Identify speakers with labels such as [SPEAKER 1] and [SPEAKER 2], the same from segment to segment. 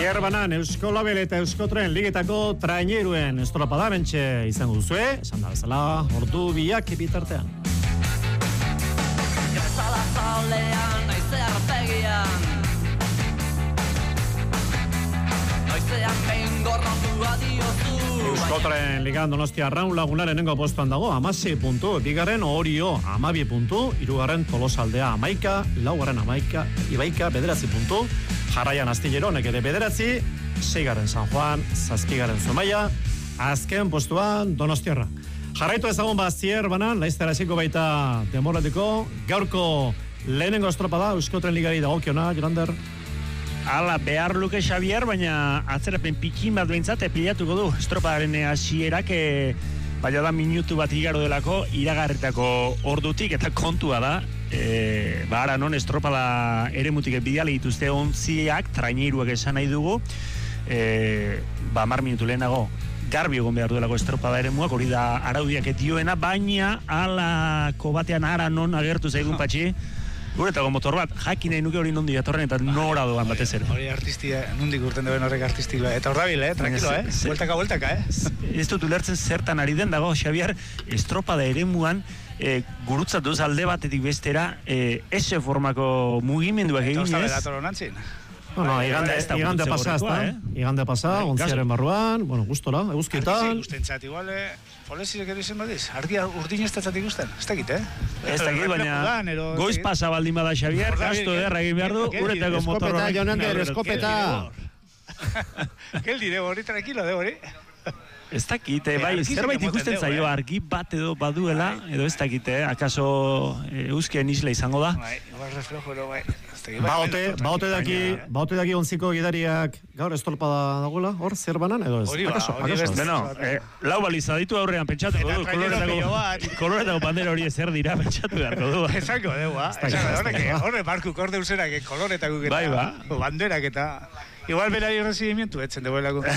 [SPEAKER 1] Zierbanan Eusko Label eta Euskotren ligetako traineruen estropada bentxe izango duzue, esan da bezala, ordu biak bitartean. Euskotren ligan Donostia Raun Lagunaren nengo postuan dago, 16 puntu, bigarren Orio 12 puntu, hirugarren Tolosaldea 11, laugarren 11, Ibaika 9 puntu, jarraian Astilleronek ere 9, seigarren San Juan, zazpigarren Zumaia, azken postuan Donostiarra. Jarraitu ezagun Zierbanan, laiztera hasiko baita denboraldiko, gaurko lehenengo estropada Euskotren ligari dagokiona, Jolander.
[SPEAKER 2] Hala, behar luke Xavier, baina atzerapen pikin bat behintzat pilatuko du estropadaren hasierak, baina da minutu bat igaro delako iragarretako ordutik, eta kontua da, ara non estropada eremutik bideale dituzte ontziak, traineruak esan nahi dugu, 10 minutu lehenago garbi egon behar duelako estropada eremuak, hori da araudiak etioena, baina alako batean ara non agertu zaigun patxi, guretako motor bat, jakin nahi nuke hori nondi datorren eta nora doan batez ere.
[SPEAKER 3] Hori artistia, nondik urten duen horrek artistik, eta hor dabil, tranquilo, bueltaka,
[SPEAKER 2] Ez dut ulertzen zertan ari den dago, Xavier, estropada eremuan, gurutzatuz alde batetik bestera, ese formako mugimenduak egin ez.
[SPEAKER 3] Eta dator honantzin.
[SPEAKER 1] Bueno, igande pasa, igande pasa, ontziaren barruan, bueno, gustora, eguzkietan.
[SPEAKER 3] Argi gustentzat, igual, polesirek edo izen badiz, argia urdin ez datzat ikusten, ez dakit,
[SPEAKER 2] Ez dakit, baina goiz pasa baldin bada Xavier, gasto ederra egin behar du, uretako motorroak.
[SPEAKER 4] Eskopeta, Jonander, eskopeta.
[SPEAKER 3] Geldi, debo hori, tranquilo, debo hori.
[SPEAKER 2] Ez dakit, bai, zerbait ikusten zaio argi bat edo baduela, edo ez dakit, akaso euskien isla izango da.
[SPEAKER 3] Bai, reflejo, bai.
[SPEAKER 1] Baote daki onziko gidariak gaur estolpada dagoela, hor, Zierbanan, edo ez?
[SPEAKER 3] Hori
[SPEAKER 2] Bueno, lau baliza ditu aurrean pentsatuko du, koloretako bandera hori ezer dira pentsatu beharko du.
[SPEAKER 3] Ezako, horre barku korde userak koloretako eta banderak eta igual berari recibimientu etzen deuelako.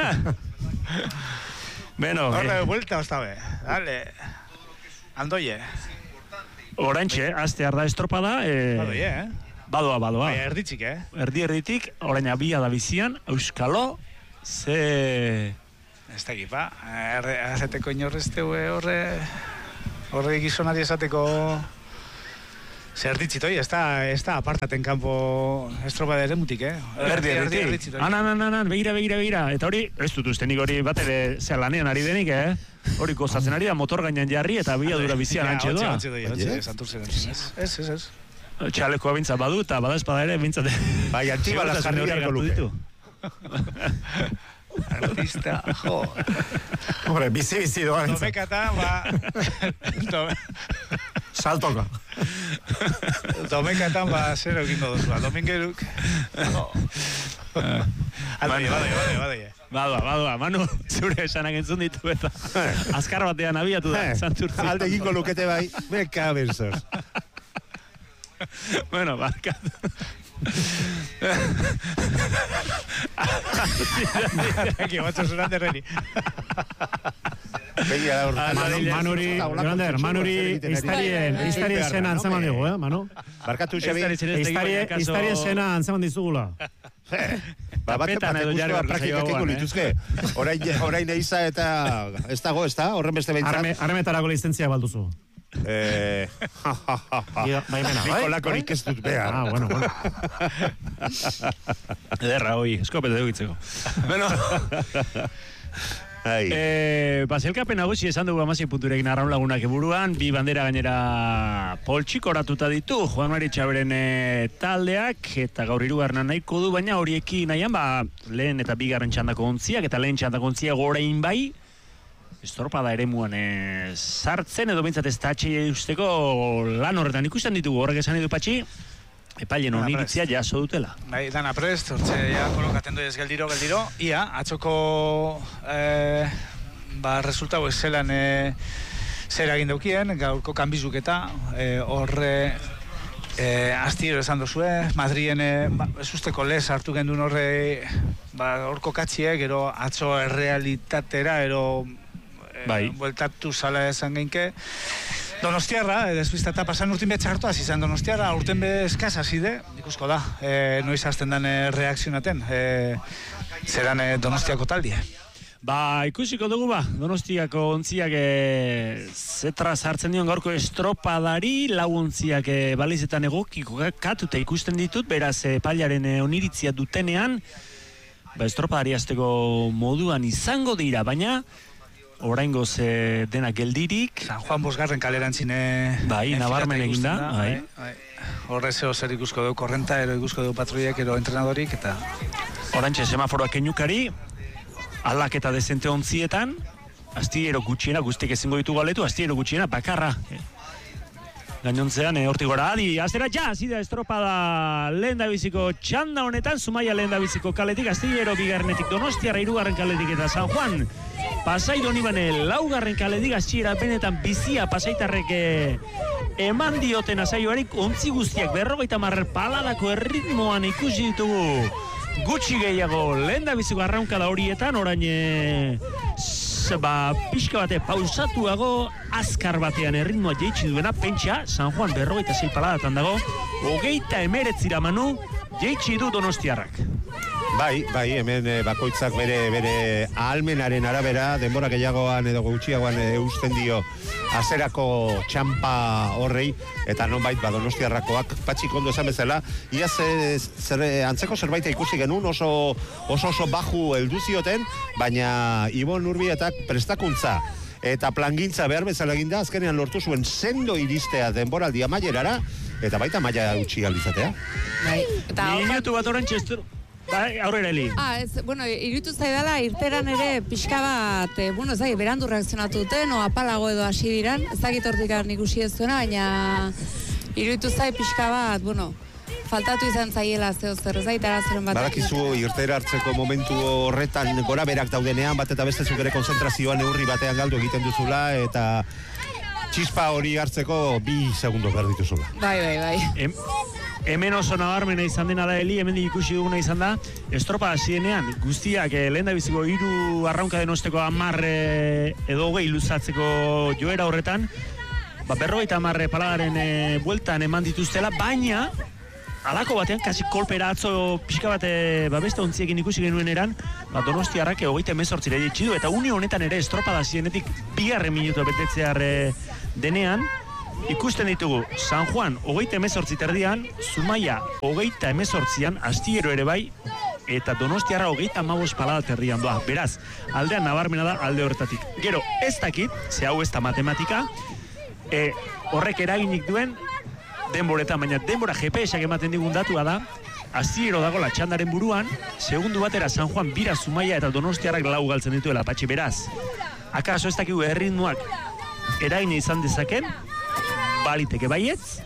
[SPEAKER 3] Horre, vuelta ostabe, dale, andoie.
[SPEAKER 2] Orantxe, aztear da estropada.
[SPEAKER 3] Badoie,
[SPEAKER 2] Badoa.
[SPEAKER 3] Baina erditzik,
[SPEAKER 2] Erditik, orain abia da bizian, Euskalo, ze...
[SPEAKER 3] Ez da ekipa, azateko inorrezte horre gizonari esateko... Ze erditzit, oi, ez da apartaten kanpo estropada eremutik,
[SPEAKER 2] Erditik. Begira. Eta hori, ez dut ustenik hori bat ere lanean ari denik, Hori gozatzen ari da motor gainan jarri eta abiadura bizian antxe doa.
[SPEAKER 3] Antxe, santurzen. Ez.
[SPEAKER 2] Txalekoa bintzat badu eta bada espada ere bintzat.
[SPEAKER 4] Bai, antibala jarri beharko luke.
[SPEAKER 3] Artista, jo.
[SPEAKER 1] Hombre, bizi doa.
[SPEAKER 3] Domekatan,
[SPEAKER 1] Saltoka.
[SPEAKER 3] Domekatan, zer egingo duzu. Domingeruk. Badoie.
[SPEAKER 2] Badoa, Manu, zure esanak entzun ditu eta azkar batean abiatu da, santurtzen.
[SPEAKER 4] Alde egingo lukete bai, beka benzos.
[SPEAKER 2] Bueno, barkatu.
[SPEAKER 3] Eki, batzo zuran derreni.
[SPEAKER 1] Manuri iztari esena antzeman digu, Manu?
[SPEAKER 4] Barkatu, Xabi.
[SPEAKER 1] Iztari esena antzeman dizugula.
[SPEAKER 4] Batean edo jarri praktikak eko lituzke. Orain eiza eta ez dago, ez da? Horren beste behintzat.
[SPEAKER 1] Armetarako lizentzia balduzu.
[SPEAKER 4] Nikolakorik ez dut behar.
[SPEAKER 1] Bueno.
[SPEAKER 2] Ederra, hoi, eskopete dugitzeko. Bueno... Baselkapen nagusi esan dugu 16 punturekin Arraun Lagunak eburuan, bi bandera gainera poltsikoratuta ditu Juan Mari Txaberen taldeak, eta gaur hirugarrena nahiko du, baina horiekin nahian, lehen eta bigarren txandako ontziak, eta lehen txandako ontziak orain bai, estropada eremuan sartzen, edo bintzat ez tatxe usteko lan horretan ikusten ditugu, horrek esan edu patxi, epailen oniritzia jaso dutela.
[SPEAKER 3] Bai, dana prest, hortxe ja kolokaten doiz geldiro, ia, atxoko resultau zelan zer egin daukien, gaurko kanbizuketa, horre astiro esan dozue, Madrien ez usteko lez hartu gendun horre horko katxie, gero atzo errealitatera, bueltatu zala esan genke, Donostiarra, despistata pasan urtin bet txartu izan Donostiarra, urten be eskaz hasi de, ikusko da, noiz hasten den reakzionaten, zeran Donostiako taldie.
[SPEAKER 2] Ba, ikusiko dugu Donostiako ontziak zetra sartzen dion gaurko estropadari, lau ontziak balizetan egokiko katuta ikusten ditut, beraz pailaren oniritzia dutenean, estropadari hasteko moduan izango dira, baina oraingoz dena geldirik.
[SPEAKER 3] San Juan bosgarren kalerantzine...
[SPEAKER 2] Bai, nabarmen eginda.
[SPEAKER 3] Horre zeo zer ikusko dugu korrenta, ero ikusko dugu patruiak, ero entrenadorik, eta...
[SPEAKER 2] Orantxe semaforoak kenukari, aldaketa dezente ontzietan, astillero gutxiena, guztiek ezingo ditugu aletu, astillero gutxiena, bakarra. Gainontzean, hortik gora, adi, aztera ja, zida estropada lehen dabiziko txanda honetan, Zumaia lehen dabiziko kaletik, astillero bigarrenetik Donostiarra hirugarren kaletik eta San Juan, Pasai Donibane laugarren kaletik, astillera benetan bizia pasaitarrek eman dioten azaioarik, ontzi guztiak 50 paladako erritmoan ikusi ditugu. Gutxi gehiago lehen dabiziko arraunkada horietan, orain pixka bate pausatuago, azkar batean erritmoa jeitsi duena, pentsa, San Juan 56 paladatan dago, 29 Manu, jeitsi du Donostiarrak.
[SPEAKER 4] Bai, hemen bakoitzak bere ahalmenaren arabera, denbora gehiagoan edo gutxiagoan eusten dio azerako txampa horrei, eta nonbait Donostiarrakoak patxik ondo esan bezala, iaz antzeko zerbait ikusi genuen, oso baju heldu zioten, baina Ibon Urbietak prestakuntza eta plangintza behar bezala eginda, azkenean lortu zuen sendo iristea denboraldi amaierara, eta baita maila utzi aldizatea.
[SPEAKER 5] Bai,
[SPEAKER 2] minutu bat orain txestero. Bai, aurrera Eli.
[SPEAKER 5] Irutu zaidala, irteran ere pixka bat, berandu reakzionatu duten, o apalago edo hasi diran, ez dakit hortik ikusi ez duena, baina irutu zai pixka bat, faltatu izan zaiela zer, ez da, itarazeren bat.
[SPEAKER 4] Badakizu irtera hartzeko momentu horretan gora berak daudenean, bat eta beste zuk ere konzentrazioa neurri batean galdu egiten duzula, eta txispa hori hartzeko 2 segundo behar dituzula.
[SPEAKER 5] Bai.
[SPEAKER 2] Hemen oso nabarmena izan dena da Eli, hemen ikusi duguna izan da, estropa hasienean guztiak lehen da biziko 3 arraunka denosteko 10 edo 20 luzatzeko joera horretan, 50 paladaren bueltan eman dituztela, baina alako batean, kasi kolpera atzo pixka bat beste ontziekin ikusi genuen eran, Donostiarrak 38 jeitsi du, eta une honetan ere estropada hasienetik 2 minutu betetzear denean, ikusten ditugu San Juan 38 terdian, Zumaia 38an, astillero ere bai, eta Donostiarra 35 palada terdian doa. Beraz, aldean nabarmena da alde horretatik. Gero, ez dakit, ze hau ez da matematika, horrek eraginik duen denboretan, baina denbora GPS-ak ematen digun datua da, astillero dago la txandaren buruan, segundu batera San Juan bira Zumaia eta Donostiarrak 4 galtzen dituela, patxe, beraz. Akaso ez dakigu erritmoak eragin izan dezaken, baliteke baietz,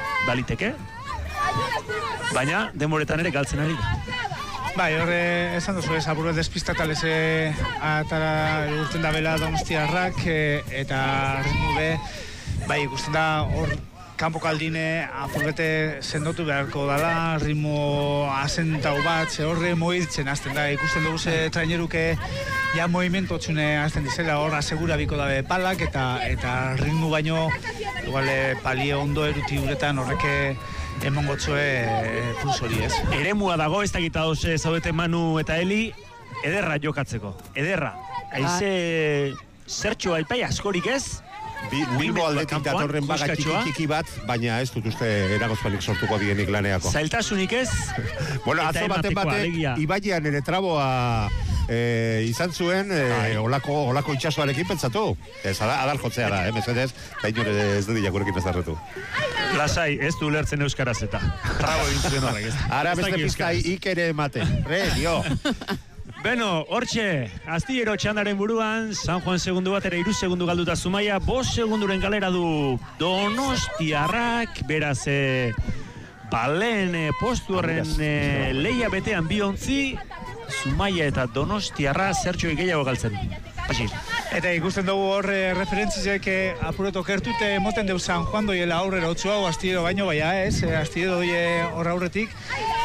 [SPEAKER 2] baina denboretan ere galtzen ari da.
[SPEAKER 3] Bai, horre esan duzu ez, apurre despistatalez atara urten da bela Donostiarrak, eta ritmo be, bai, ikusten da hor kanpoko aldine apurbete sendotu beharko dala, ritmo asentau bat, ze horre moitzen hasten da, ikusten dugu ze traineruke ja movimiento txune hasten dizela, hor asegura biko dabe palak, eta ritmo baino, igual palie ondo eruti uretan horreke emongotxoe plus hori ez.
[SPEAKER 2] Eremua dago, ez dakita doze zaudete Manu eta Eli, ederra jokatzeko, ederra. Aize zertxo aipai askorik ez,
[SPEAKER 4] Bilbo aldetik datorren baga txiki bat, baina ez dut uste eragozpanik sortuko dienik laneako.
[SPEAKER 2] Zailtasunik ez?
[SPEAKER 4] Atzo baten Ibaian ere traboa izan zuen, olako itxasoarekin pentsatu. Ez, adar jotzea da, mesedez, eta inore ez du diakurekin ez darretu.
[SPEAKER 2] Lasai, ez du lertzen euskaraz eta. Trabo egin zuen horrek ez.
[SPEAKER 4] Ara beste pizka ikere emate. Dio.
[SPEAKER 2] Beno, hortxe, astillero txandaren buruan, San Juan segundu batera 3 segundu galduta Zumaia, 5 segunduren galera du Donostiarrak, beraz, lehen postu horren leia betean 2 ontzi, Zumaia eta Donostiarra zertxo gehiago galtzen. Pasi.
[SPEAKER 3] Eta ikusten dugu hor referentziak apureto kertute moten deu San Juan doiela aurrera 8 hau astillero baino, baina ez, astillero doie hor aurretik.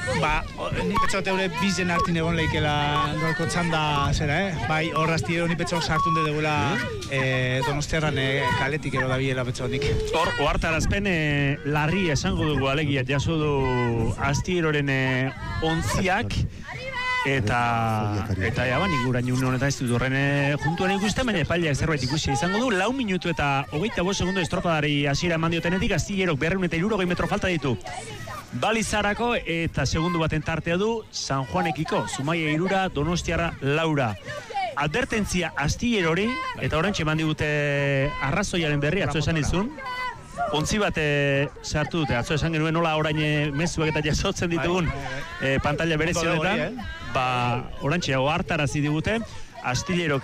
[SPEAKER 3] Ni petxot eure bizen hartin egon leikela gaurko txanda zera, Bai, hor astiro ni petxot sartun dugula Donostiarran kaletik ero da biela petxonik.
[SPEAKER 2] Hor, ohartarazpen larri esango dugu alegia, jaso du astieroren ontziak, eta nik guraino honetan ez dut horren juntuan ikusten, baina epaileak zerbait ikusi izango du. 4 minutu eta 25 segundo estropadari hasiera eman diotenetik, Astillero 260 metro falta ditu balizarako, eta segundu baten tartea du San Juanekiko, Zumaia 3, Donostiarra 4. Advertentzia Astillerori, eta orantxe eman digute arrazoiaren berri, atzo esan izun. Ontzi bat sartu dute, atzo esan genuen nola orain mezuak eta jasotzen ditugun pantalla berezi honetan. Orantxe ohartarazi digute, Astillerok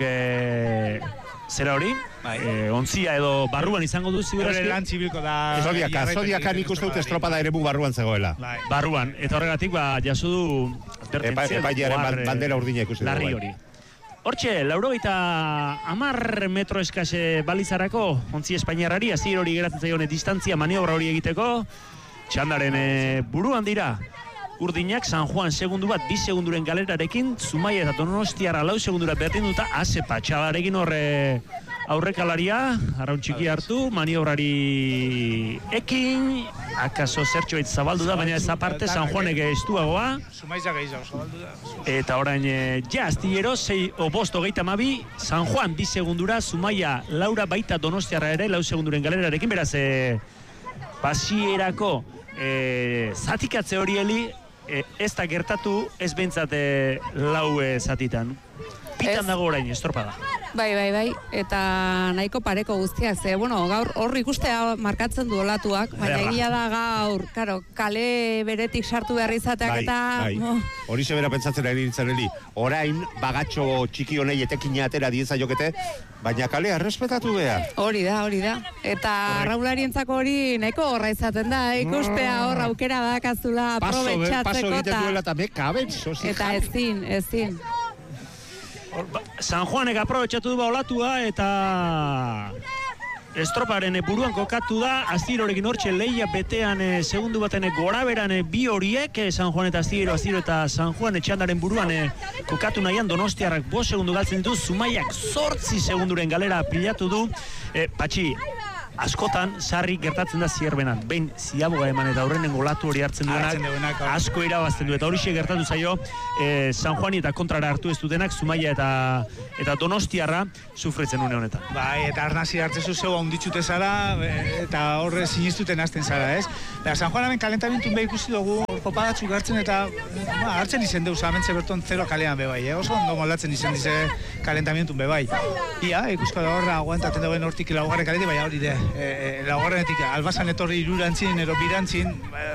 [SPEAKER 2] zera hori, ontzia edo barruan izango du ziburazki.
[SPEAKER 3] Lan zibilko da...
[SPEAKER 4] Zodiakan ikusten dut estropada ere barruan zegoela.
[SPEAKER 2] Barruan, eta horregatik jaso du
[SPEAKER 4] epailearen bandera urdina ikusten
[SPEAKER 2] larri hori. Hortxe, 90 metro eskase balizarako ontzi espainiarrari, Asier hori geratzen zaione distantzia maniobra hori egiteko, txandaren buruan dira. Urdinak, San Juan segundu bat, 2 segunduren galerarekin, Zumaia eta Donostiarra 4 segundura berdin duta, Asepa txalarekin horre aurrekalaria, arraun txiki hartu, maniobrari ekin, akaso zertxoet zabaldu da, baina ez aparte San Juanek estuagoa.
[SPEAKER 3] Zumaiza gehiago zabaldu da.
[SPEAKER 2] Eta orain, Astillero, 6:22, San Juan 2 segundura, Zumaia 4 baita Donostiarra ere, 4 segunduren galerarekin, beraz, pasierako zatikatze hori heli, ez da gertatu, ez behintzat 4 zatitan. Pitan dago orain, estropada.
[SPEAKER 5] Bai, eta nahiko pareko guztiak, gaur hor ikustea markatzen du olatuak, baina egia da gaur, kale beretik sartu behar izateak eta...
[SPEAKER 4] Hori sebera pentsatzen ari nintzen heli, orain bagatxo txiki honei etekina atera dieza jokete, baina kalea respetatu behar.
[SPEAKER 5] Hori da. Eta raularientzako hori nahiko horra izaten da, ikustea hor aukera badakazula aprobetxatzeko.
[SPEAKER 4] Paso egiten duela eta mekaben, sozi.
[SPEAKER 5] Eta ezin.
[SPEAKER 2] San Juanek aprobetxatu du olatua eta estroparen buruan kokatu da. Astillerorekin hortxe leia betean segundu baten goraberan bi horiek, San Juan eta Astillero eta San Juan txandaren buruan kokatu nahian. Donostiarrak 5 segundu galtzen ditu, Zumaiak 8 segunduren galera pilatu du. Patxi, askotan sarri gertatzen da zierbenan. Behin ziaboga eman eta horrenen golatu hori hartzen duenak asko irabazten du. Eta horixe gertatu zaio San Juani eta kontrara hartu ez dutenak, Zumaia eta Donostiarra sufritzen une honetan.
[SPEAKER 3] Bai, eta arnazi hartzezu zeu onditxute zara eta horre sinistuten hasten zara, ez? San Juanaren kalentamintun beha ikusi dugu popadatzuk hartzen eta hartzen izen deuz amentze berton 0 kalean bebai, oso ondo moldatzen izen dize kalentamintun bebai. Ia, ikusko da horra aguantaten dagoen hortik laugarren kaletik, bai hori de. Laugarrenetik albazan etorri irurantzin, ero birantzin,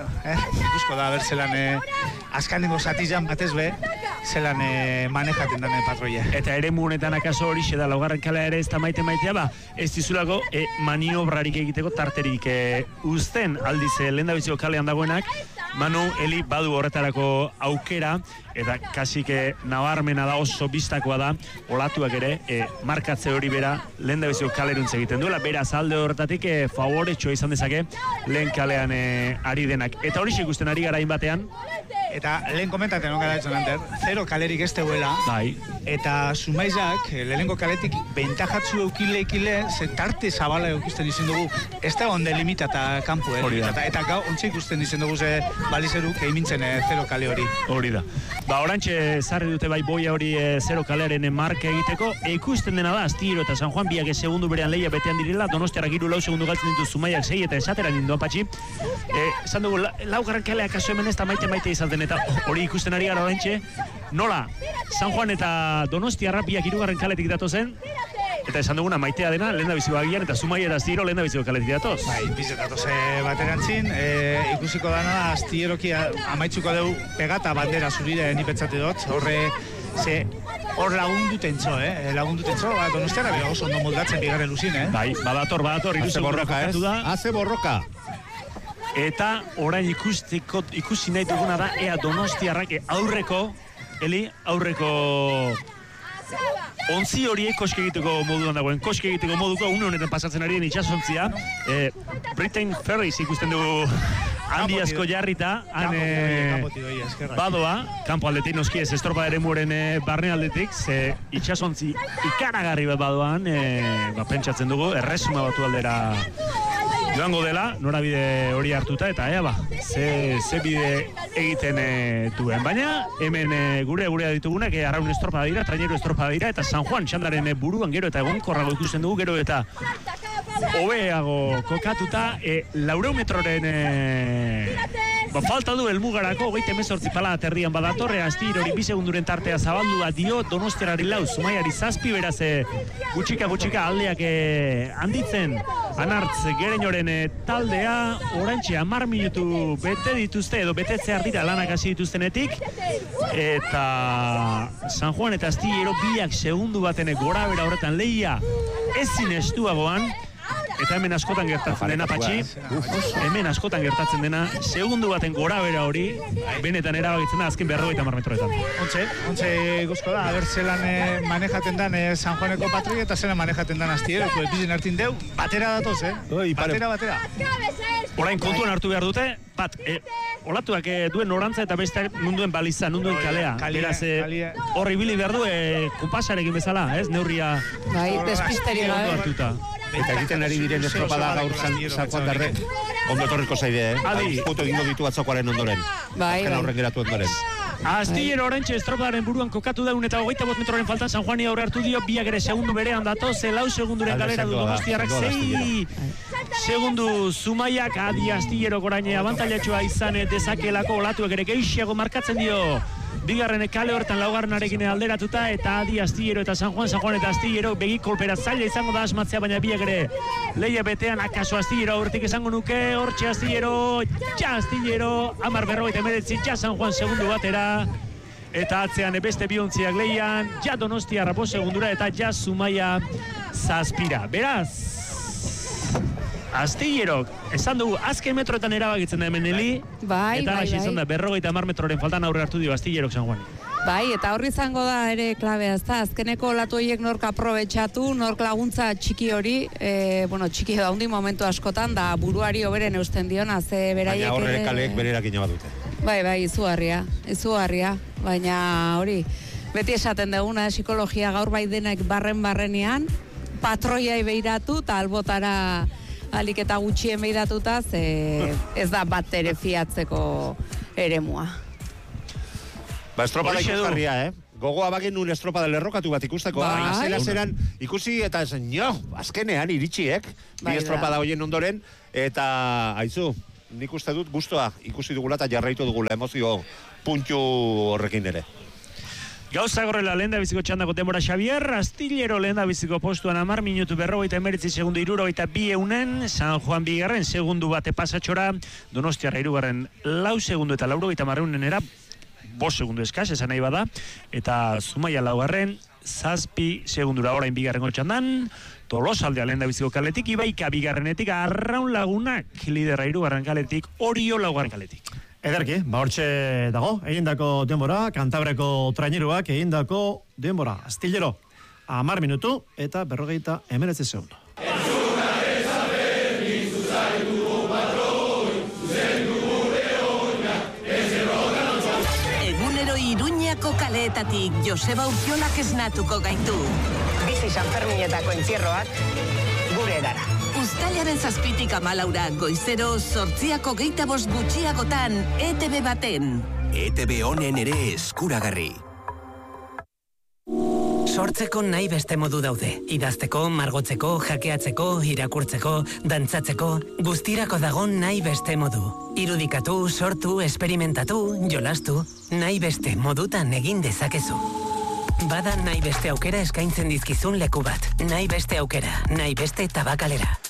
[SPEAKER 3] ikusko da, berzelan azkanengo zatizan batez be, zelan manejaten dane patroia.
[SPEAKER 2] Eta ere honetan akaso hori da laugarren kalea ere ez da maitea, ez dizulako maniobrarik egiteko tarterik uzten aldiz lehendabiziko kalean dagoenak, Manu, Eli, badu horretarako aukera, eta kasik nabarmena da, oso bistakoa da, olatuak ere, markatze hori bera lehendabiziko kaleruntz egiten duela, beraz alde horretatik favoretxoa izan dezake lehen kalean ari denak. Eta hori ikusten ari gara batean.
[SPEAKER 3] Eta lehen komentaten onga da etzon anter, 0 kalerik ez teguela.
[SPEAKER 2] Bai.
[SPEAKER 3] Eta Zumaizak, lehenengo kaletik bentajatzu eukile, ze tarte zabala eukisten izin dugu. Ez da onde limitata kanpo, eta gau ontsa ikusten izin dugu ze balizeruk egimintzen 0 kale hori.
[SPEAKER 2] Hori da. Orantxe zarri dute bai boia hori 0 kalearen marka egiteko. Ikusten dena da, Astillero eta San Juan biak segundu berean leia betean direla, Donostiarrak 4 segundu galtzen ditu, Zumaiak 6 eta esatera ninduan patxi. Esan dugu, laugarren kalea kaso hemen ez da maite izaten, eta hori ikusten ari gara orantxe. Nola, San Juan eta Donostiarrak biak 3. kaletik datozen, eta esan duguna maitea dena, lehendabiziko agian, eta Zumaia eta Astillero lehendabiziko kaletik datoz.
[SPEAKER 3] Bai, bizet datoze baterantzin, ikusiko dana Astilleroki amaitzuko dugu pegata bandera zurire nipetzate dut, hor lagunduten txo, Donostiarra bera oso ondo moldatzen bigarren luzin,
[SPEAKER 2] Bai, badator,
[SPEAKER 4] Haze borroka, Haze borroka.
[SPEAKER 2] Eta orain ikusi nahi duguna da, ea Donostiarrak aurreko ontzi horiek koske egiteko moduan dagoen. Koske egiteko moduko une honetan pasatzen ari den itsasontzia. Britain Ferries ikusten dugu handi asko jarrita, badoa, kanpo aldetik noski ez estropa ere muren barne aldetik, ze itxasontzi ikaragarri bat badoan, pentsatzen dugu, erresuma batu aldera joango dela, norabide hori hartuta, eta ze bide egiten duen. Baina, hemen gure ditugunak, arraun estropa dira, traineru estropa dira, eta San Juan txandaren buruan gero eta egonkorrago ikusten dugu, gero eta hobeago kokatuta, 400 metroren falta du helmugarako, 28 pala aterrian badatorre, Astir hori 2 segunduren tartea zabaldua dio, Donostiarari 4, Zumaiari 7, beraz gutxika aldeak handitzen, Anartz Gereñoren taldea, oraintxe 10 minutu bete dituzte, edo betetzear dira lanak hasi dituztenetik, eta San Juan eta Astillero biak segundu baten gora bera horretan lehia ezin estuagoan, eta hemen askotan gertatzen dena, Patxi, hemen askotan gertatzen dena, segundu baten gora bera hori, benetan erabakitzen da azken 50 metroetan.
[SPEAKER 3] Ontxe guzko da, aber zelan manejaten dan San Juaneko patroi eta zelan manejaten dan Astillero, bizin hartin deu, batera datoz, batera.
[SPEAKER 2] Orain kontuan hartu behar dute, bat, olatuak duen norantza eta beste nunduen baliza, nunduen kalea. Beraz, horri bili behar du, kumpasarekin bezala, ez, neurria.
[SPEAKER 5] Bai, despisterio
[SPEAKER 2] hartuta.
[SPEAKER 4] Eta egiten ari diren estropada gaur San Juan darrek, ondo etorriko zaide, Puto egingo ditu batzokoaren ondoren. Azken aurren geratu ondoren.
[SPEAKER 2] Astillero oraintxe estropadaren buruan kokatu daun eta 25 metroren faltan San Juani aurre hartu dio, biak ere segundu berean datoz, 4 segunduren galera du Donostiarrak, 6 segundu Zumaiak, adi Astillero goraine abantailatxoa izan dezakelako, olatuek ere geixiago markatzen dio. Bigarren kale horretan laugarrenarekin alderatuta, eta adi Astillero eta San Juan eta Astillero begik kolpera zaila izango da asmatzea, baina biak ere leia betean, akaso Astillero aurretik esango nuke, hortxe Astillero, ja Astillero, 10:49, ja San Juan segundu batera, eta atzean beste biontziak leian, ja Donostiarra 5 segundura, eta ja Zumaia 7. Beraz, Astillerok, esan dugu, azken metroetan erabakitzen da hemen heli, eta hasi izan da, 50 metroren faltan aurre hartu dio Astillerok San Juan.
[SPEAKER 5] Bai, eta horri izango da ere klabea, ezta, azkeneko olatu horiek nork aprobetxatu, nork laguntza txiki hori, txiki da hundi momentu askotan, da buruari hoberen eusten diona, ze beraiek ere...
[SPEAKER 4] Baina horre kaleek bererak inabadute.
[SPEAKER 5] Bai, izugarria, baina hori, beti esaten duguna, psikologia gaur bai denek barrenean, patroiai beiratu, eta albotara... alik eta gutxien behiratuta, ez da bat ere fiatzeko eremua.
[SPEAKER 4] Estropada ikusgarria, Gogoa bagen nun estropada lerrokatu bat ikusteko. Zeran ikusi eta esan, azkenean iritsiek, bi estropada hoien ondoren, eta haizu, nik uste dut guztua ikusi dugula eta jarraitu dugula emozio puntu horrekin ere.
[SPEAKER 2] Gauza gorrela lehen da biziko txandako denbora Xavier, Astillero lehen da biziko postuan 10 minutu 59 segundu 62 eunen, San Juan bigarren segundu bate pasatxora, Donostiarra 3 4 segundu eta 90 era 5 segundu eskaz, esan nahi bada, eta Zumaia 4 7 segundura orain bigarren txandan, Tolosaldea lehen da biziko kaletik, Ibaika bigarrenetik, Arraun Lagunak liderra 3 kaletik, Orio 4 kaletik.
[SPEAKER 1] Ederki, hortxe dago, egindako denbora, Kantabreko traineruak egindako denbora. Astillero, 10 minutu eta 59 segundu.
[SPEAKER 6] Egunero Iruñako kaleetatik Joseba Urkiolak esnatuko gaitu.
[SPEAKER 7] Bizi Sanferminetako entzierroak gure edara.
[SPEAKER 6] Uztailaren 7tik 14 goizero 8:25 gutxiagotan ETV baten.
[SPEAKER 8] ETV honen ere eskuragarri.
[SPEAKER 9] Sortzeko nahi beste modu daude. Idazteko, margotzeko, jakeatzeko, irakurtzeko, dantzatzeko, guztirako dago nahi beste modu. Irudikatu, sortu, esperimentatu, jolastu, nahi beste modutan egin dezakezu. Bada nahi beste aukera eskaintzen dizkizun leku bat. Nahi beste aukera, nahi beste tabakalera.